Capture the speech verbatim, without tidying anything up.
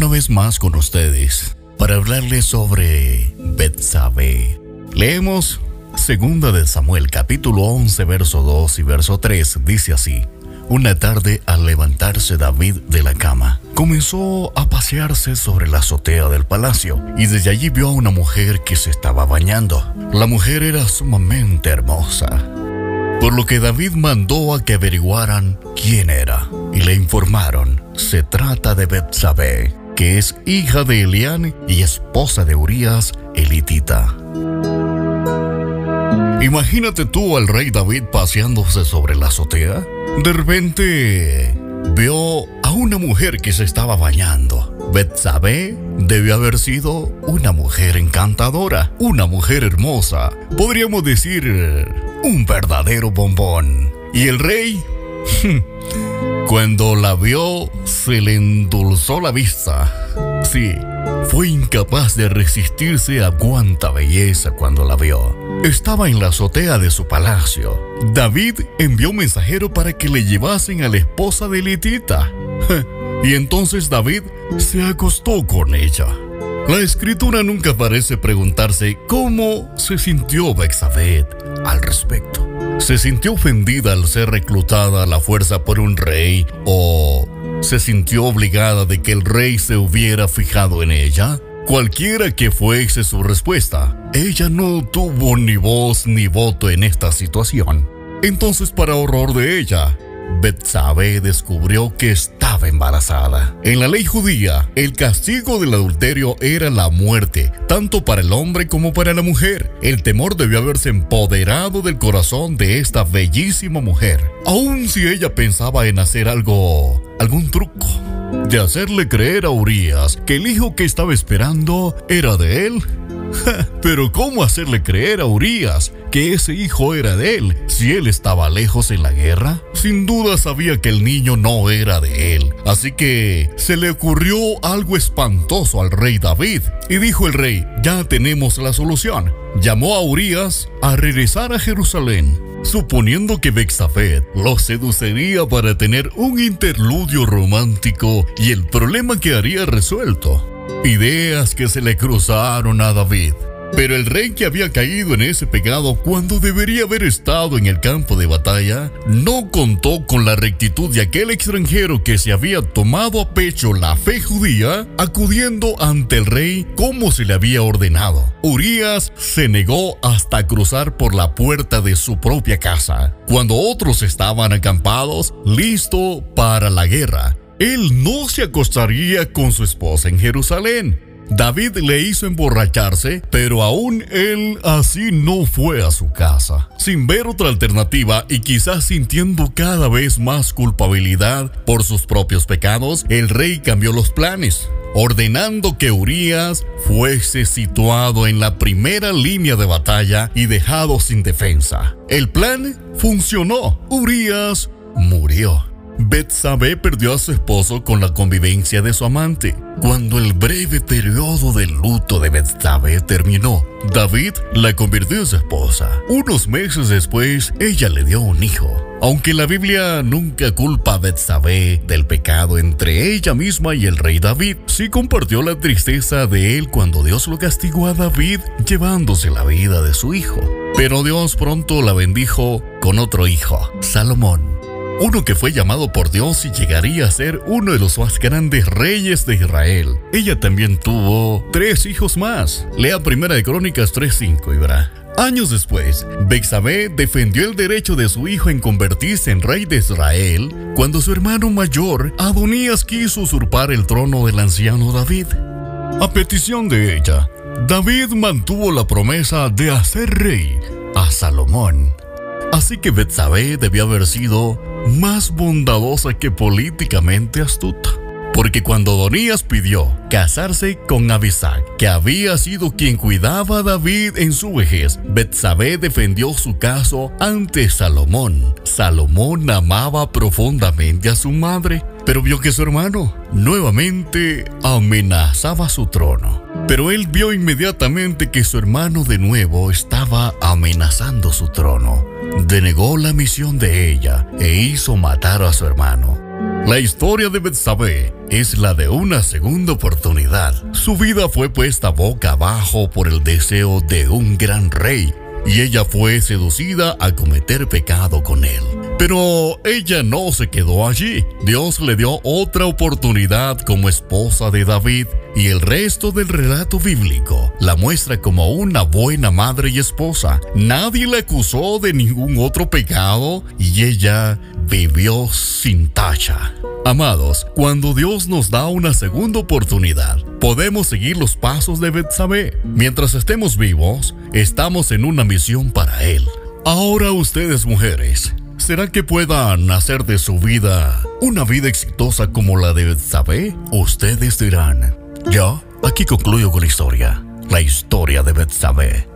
vez más con ustedes para hablarles sobre Betsabé. Leemos Segunda de Samuel, capítulo once, verso dos y verso tres. Dice así: una tarde, al levantarse David de la cama, comenzó a pasearse sobre la azotea del palacio, y desde allí vio a una mujer que se estaba bañando. La mujer era sumamente hermosa, por lo que David mandó a que averiguaran quién era, y le informaron: se trata de Betsabé, que es hija de Elián y esposa de Urías el hitita. Imagínate tú al rey David paseándose sobre la azotea. De repente vio a una mujer que se estaba bañando. Betsabé debió haber sido una mujer encantadora, una mujer hermosa, podríamos decir un verdadero bombón. Y el rey, cuando la vio, se le endulzó la vista. Sí, fue incapaz de resistirse a cuánta belleza cuando la vio. Estaba en la azotea de su palacio. David envió un mensajero para que le llevasen a la esposa de hitita. Y entonces David se acostó con ella. La escritura nunca parece preguntarse cómo se sintió Betsabé al respecto. ¿Se sintió ofendida al ser reclutada a la fuerza por un rey? ¿O se sintió obligada de que el rey se hubiera fijado en ella? Cualquiera que fuese su respuesta, ella no tuvo ni voz ni voto en esta situación. Entonces, para horror de ella, Betsabé descubrió que estaba embarazada. En la ley judía, el castigo del adulterio era la muerte, tanto para el hombre como para la mujer. El temor debió haberse empoderado del corazón de esta bellísima mujer, aun si ella pensaba en hacer algo, algún truco, de hacerle creer a Urías que el hijo que estaba esperando era de él. Pero ¿cómo hacerle creer a Urías que ese hijo era de él si él estaba lejos en la guerra? Sin duda sabía que el niño no era de él, así que se le ocurrió algo espantoso al rey David. Y dijo el rey: ya tenemos la solución. Llamó a Urías a regresar a Jerusalén, suponiendo que Betsabé lo seduciría para tener un interludio romántico y el problema quedaría resuelto. Ideas que se le cruzaron a David. Pero el rey, que había caído en ese pecado cuando debería haber estado en el campo de batalla, no contó con la rectitud de aquel extranjero que se había tomado a pecho la fe judía, acudiendo ante el rey como se le había ordenado. Urías se negó hasta cruzar por la puerta de su propia casa, cuando otros estaban acampados, listo para la guerra. Él no se acostaría con su esposa en Jerusalén. David le hizo emborracharse, pero aún él así no fue a su casa. Sin ver otra alternativa y quizás sintiendo cada vez más culpabilidad por sus propios pecados, el rey cambió los planes, ordenando que Urías fuese situado en la primera línea de batalla y dejado sin defensa. El plan funcionó. Urías murió. Betsabé perdió a su esposo con la convivencia de su amante. Cuando el breve periodo de luto de Betsabé terminó, David la convirtió en su esposa. Unos meses después, ella le dio un hijo. Aunque la Biblia nunca culpa a Betsabé del pecado entre ella misma y el rey David, sí compartió la tristeza de él cuando Dios lo castigó a David llevándose la vida de su hijo. Pero Dios pronto la bendijo con otro hijo, Salomón. Uno que fue llamado por Dios y llegaría a ser uno de los más grandes reyes de Israel. Ella también tuvo tres hijos más. Lea Primera de Crónicas tres cinco y verá. Años después, Betsabé defendió el derecho de su hijo en convertirse en rey de Israel cuando su hermano mayor, Adonías, quiso usurpar el trono del anciano David. A petición de ella, David mantuvo la promesa de hacer rey a Salomón. Así que Betsabé debió haber sido más bondadosa que políticamente astuta. Porque cuando Adonías pidió casarse con Abisag, que había sido quien cuidaba a David en su vejez, Betsabé defendió su caso ante Salomón. Salomón amaba profundamente a su madre, pero vio que su hermano nuevamente amenazaba su trono. Pero él vio inmediatamente que su hermano de nuevo estaba amenazando su trono. Denegó la misión de ella e hizo matar a su hermano. La historia de Betsabé es la de una segunda oportunidad. Su vida fue puesta boca abajo por el deseo de un gran rey, y ella fue seducida a cometer pecado con él. Pero ella no se quedó allí. Dios le dio otra oportunidad como esposa de David, y el resto del relato bíblico la muestra como una buena madre y esposa. Nadie la acusó de ningún otro pecado y ella vivió sin tacha. Amados, cuando Dios nos da una segunda oportunidad, podemos seguir los pasos de Betsabé. Mientras estemos vivos, estamos en una misión para Él. Ahora ustedes, mujeres, ¿será que puedan hacer de su vida una vida exitosa como la de Betsabé? Ustedes dirán. Yo aquí concluyo con la historia, la historia de Betsabé.